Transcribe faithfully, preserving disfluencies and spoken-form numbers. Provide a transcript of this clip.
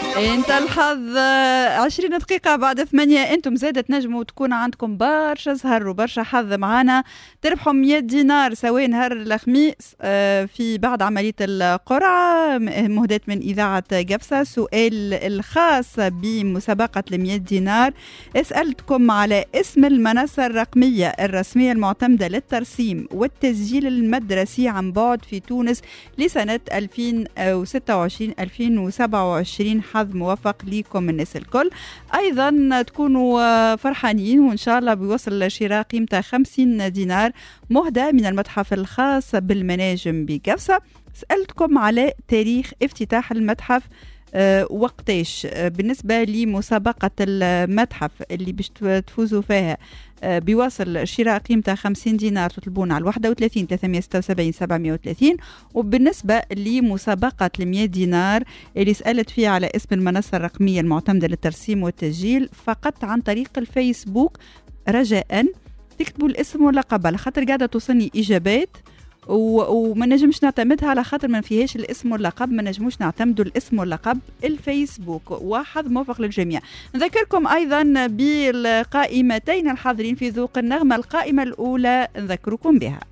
انت الحظ عشرين دقيقة بعد ثمانية. انتم زادة تنجموا تكون عندكم برشا زهر وبرشا حظ معانا، تربحوا مية دينار سواء نهار الخميس في بعد عملية القرعة مهداة من إذاعة قفصة. سؤال الخاص بمسابقة المية دينار، اسألتكم على اسم المنصة الرقمية الرسمية المعتمدة للترسيم والتسجيل المدرسي عن بعد في تونس لسنة ألفين وستة وعشرين ألفين وسبعة وعشرين. حظ موفق ليكم الناس الكل. أيضا تكونوا فرحانين وإن شاء الله بيوصل شراء قيمته خمسين دينار مهدى من المتحف الخاص بالمناجم بقفصة. سألتكم على تاريخ افتتاح المتحف أه وقتاش. أه بالنسبة لمسابقة المتحف اللي باش تفوزوا فيها أه بيوصل شراء قيمته خمسين دينار تطلبون على واحد وثلاثين ثلاثمية وستة وسبعين سبعمية وثلاثين. وبالنسبة لمسابقة المية دينار اللي سألت فيها على اسم المنصة الرقمية المعتمدة للترسيم والتسجيل فقط عن طريق الفيسبوك، رجاء تكتبوا الاسم واللقب على خاطر قاعدة توصلني إجابات وما نجمش نعتمدها على خاطر ما فيهاش الاسم واللقب. ما نجموش نعتمدوا الاسم واللقب الفيسبوك. وحظ موفق للجميع. نذكركم أيضا بالقائمتين الحاضرين في ذوق النغمة. القائمة الأولى نذكركم بها.